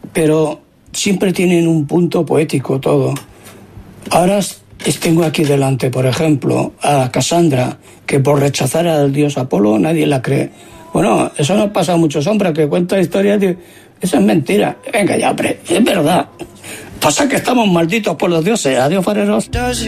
pero siempre tienen un punto poético todo. Ahora tengo aquí delante, por ejemplo, a Casandra, que por rechazar al dios Apolo nadie la cree. Bueno, eso nos pasa a muchos hombres que cuentan historias de... Eso es mentira. Venga ya, hombre, es verdad. Pasa que estamos malditos por los dioses. Adiós, fareros.